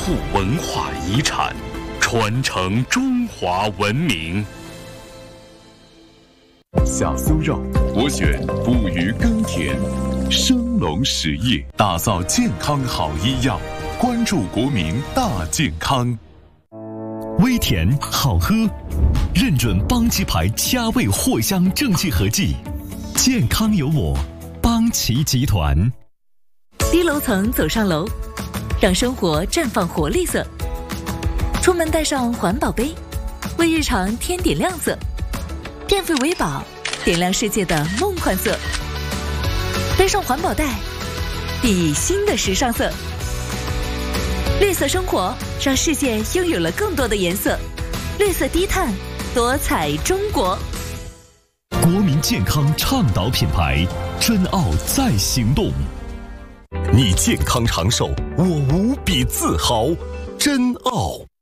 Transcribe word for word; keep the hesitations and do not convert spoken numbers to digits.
护文化遗产，传承中华文明。 小酥肉，我选不渝耕田，生龙实业，打造健康好医药，关注国民大健康。 微甜好喝，认准邦奇牌佳味藿香正气合剂，健康有我，邦奇集团。 低楼层走上楼，让生活绽放活力色。出门带上环保杯，为日常添点亮色。电费为宝，点亮世界的梦幻色。背上环保袋，熠熠新的时尚色。绿色生活，让世界拥有了更多的颜色。绿色低碳，多彩中国。 国民健康倡导品牌，珍奥在行动。你健康长寿，我无比自豪。珍奥。